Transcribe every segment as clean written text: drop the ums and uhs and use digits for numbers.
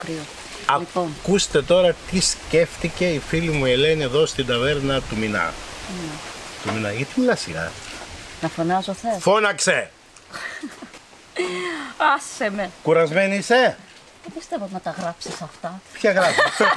κρύο. Ακούστε τώρα τι σκέφτηκε η φίλη μου η Ελένη εδώ στην ταβέρνα του Μινά. Του Μινά, γιατί μιλάς σιγά? Να φωνάζω θες? Φώναξε! Άσε με! Κουρασμένη είσαι? Δεν πιστεύω να τα γράψεις αυτά. Ποια γράψει?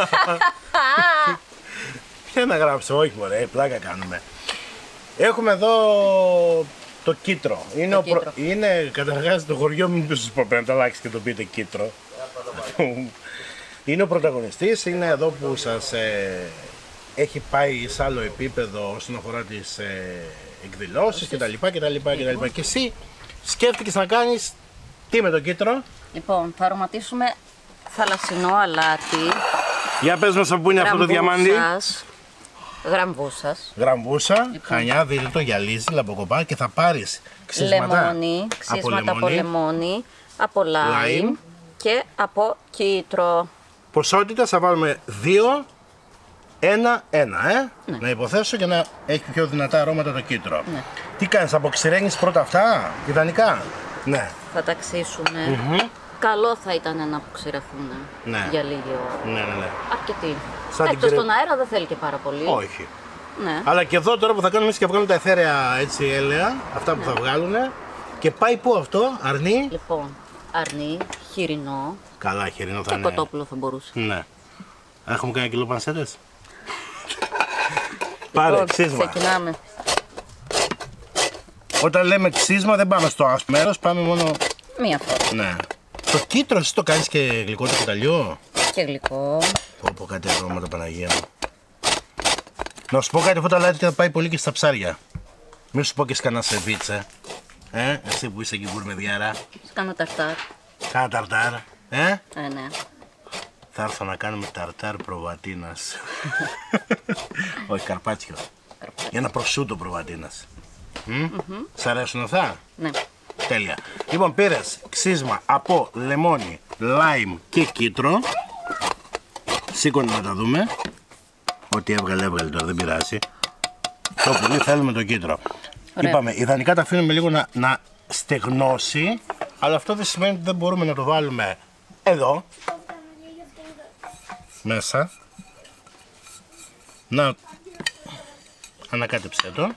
Ποια να γράψω? Όχι μωρέ, πλάκα κάνουμε. Έχουμε εδώ το Κίτρο. Είναι καταρχάς το χωριό μου, μην σας πω πρέπει να το αλλάξει και το πείτε Κίτρο. Είναι ο πρωταγωνιστής, είναι εδώ που σας έχει πάει σε άλλο επίπεδο όσον αφορά τις εκδηλώσεις κτλ. Και εσύ σκέφτηκες να κάνεις τι με το Κίτρο? Λοιπόν, θα αρωματίσουμε θαλασσινό αλάτι. Για πες μας πού είναι αυτό το διαμάντι. Γραμβούσας. Γραμβούσα, λοιπόν. Χανιά, δίλητο, γυαλίζει, λαμποκοπά και θα πάρεις ξύσματα. Λεμόνι, ξύσματα από λεμόνι, από λάιμ και από Κίτρο. Ποσότητα θα βάλουμε 2, 1, 1, Ναι. Να υποθέσω για να έχει πιο δυνατά αρώματα το Κίτρο. Ναι. Τι κάνεις, αποξηραίνεις πρώτα αυτά, ιδανικά? Ναι. Θα τα ξύσουμε. Καλό θα ήταν να αποξηρεθούν για λίγη ώρα. Ναι. Αρκετή. Σαν Εκτός στον αέρα δεν θέλει και πάρα πολύ. Όχι. Ναι. Αλλά και εδώ τώρα που θα κάνουμε εμείς και βγάλουμε τα εθέρια έτσι έλαια, αυτά που θα βγάλουν. Και πάει πού αυτό, αρνί? Λοιπόν, αρνί, χοιρινό. Καλά, χοιρινό θα και είναι. κοτόπουλο θα μπορούσε. Ναι. Έχουμε κανένα κιλό πανσέτες? Πάρε, ξύσμα. Ξεκινάμε. Όταν λέμε ξύσμα δεν πάμε στο άσπρο μέρος, πάμε μόνο... Μία φορά. Ναι. Το Κίτρο εσύ το κάνεις και γλυκό το κουταλιό? Και γλυκό. Πω κάτι αρώματα, Παναγία μου. Να σου πω κάτι, αυτό το αλάτι θα πάει πολύ και στα ψάρια. Μην σου πω και σκανά σεβίτσα. Εσύ που είσαι εκεί γκουρμεδιάρα. Κάνω ταρτάρ. Κάνα ταρτάρ. Ναι. Θα έρθω να κάνουμε ταρτάρ προβατίνας. Όχι, καρπάτσιο. Για ένα προσούτο προβατίνας. Σ' αρέσουν αυτά? Ναι. Τέλεια. Λοιπόν, πήρες ξύσμα από λεμόνι, λάιμ και Κίτρο. Σήκωνε να τα δούμε. Ό,τι έβγαλε τώρα, δεν πειράζει. Το πολύ θέλουμε το Κίτρο. Ωραία. Είπαμε, ιδανικά τα αφήνουμε λίγο να στεγνώσει, αλλά αυτό δεν σημαίνει ότι δεν μπορούμε να το βάλουμε εδώ μέσα. Να ανακάτεψε το.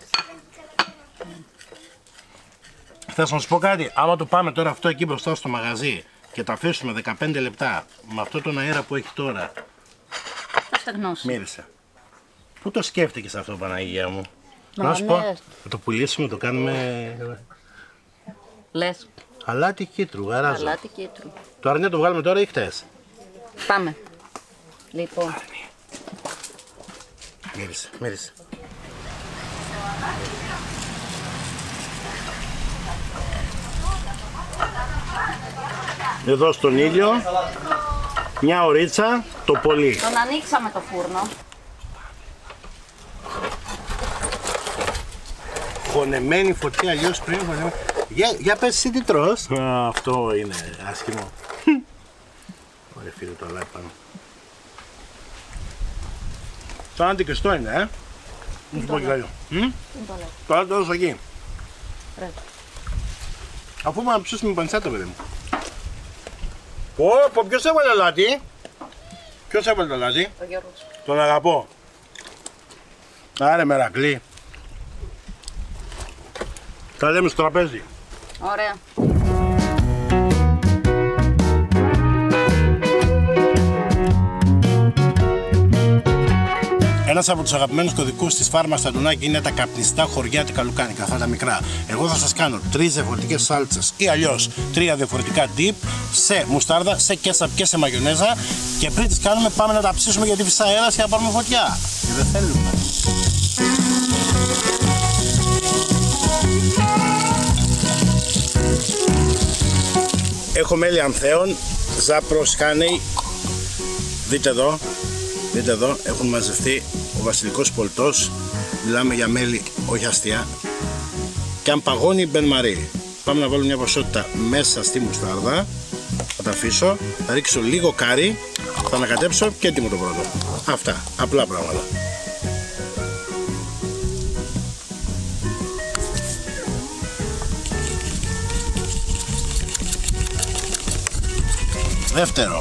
Θες να σου πω κάτι, άμα το πάμε τώρα αυτό εκεί μπροστά στο μαγαζί και το αφήσουμε 15 λεπτά με αυτό τον αέρα που έχει τώρα. Θα στεγνώσει. Μύρισε. Πού το σκέφτηκες αυτό, Παναγία μου? Να σου πω, θα το πουλήσουμε, το κάνουμε... Λες. Αλάτι Κίτρου, γαράζω. Αλάτι Κίτρου. Το αρνί το βγάλουμε τώρα ή χτες? Πάμε. Λοιπόν. Μύρισε. Εδώ στον ήλιο, μια ωρίτσα, το πολύ. Τον ανοίξαμε το φούρνο. Χωνεμένη φωτιά, αλλιώς πριν χωνεμένη. Για πες εσύ τι τρως. Αυτό είναι άσχημο. Ωραία φίλε το αλάτι πάνω. Σαν αντικριστό είναι, Μην σου πω και καλό. Το άλλο το έδωσα εκεί. Αφού να ψήσουμε παντσάτα, παιδί μου. Πω, ποιος έβαλε αλάτι? Ποιος έβαλε το αλάτι? Ο Γιώργος. Τον αγαπώ. Άρε Μερακλή. Τα λέμε στο τραπέζι. Ωραία. Ένας από τους αγαπημένους κωδικούς της Φάρμας Αντωνάκη είναι τα καπνιστά χωριάτικα λουκάνικα, αυτά τα μικρά. Εγώ θα σας κάνω 3 διαφορετικές σάλτσες ή αλλιώς 3 διαφορετικά dip σε μουστάρδα, σε κέσαπ και σε μαγιονέζα. Και πριν τις κάνουμε πάμε να τα ψήσουμε γιατί φυσάει αέρας και να πάρουμε φωτιά. Και δεν θέλουμε. Έχω μέλι ανθέων, Ζάπρος Χάνεϊ. Δείτε εδώ, έχουν μαζευτεί ο βασιλικός πολτός. Μιλάμε για μέλι, όχι αστεία. Και αν παγώνει Μπεν Μαρί. Πάμε να βάλω μια ποσότητα μέσα στη μουστάρδα. Θα τα αφήσω, θα ρίξω λίγο κάρι, θα ανακατέψω και έτοιμο το πρώτο. Αυτά, απλά πράγματα. Δεύτερο.